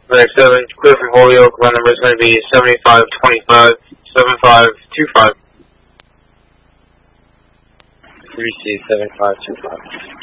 Right, 7, clear for Holyoke. Run number is going to be 7525, 7525. 3C 7525.